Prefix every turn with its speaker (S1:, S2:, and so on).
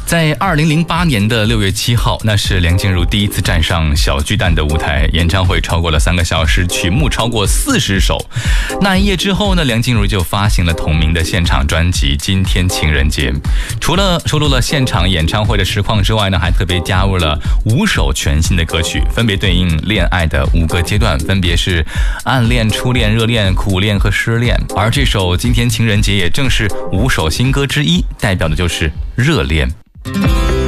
S1: 在2008年的6月7号，那是梁静茹第一次站上小巨蛋的舞台，演唱会超过了3个小时，曲目超过40首。那一夜之后呢，梁静茹就发行了同名的现场专辑《今天情人节》。除了收录了现场演唱会的实况之外呢，还特别加入了5首全新的歌曲，分别对应恋爱的5个阶段，分别是暗恋、初恋、热恋、苦恋和失恋。而这首《今天情人节》也正是5首新歌之一，代表的就是热恋。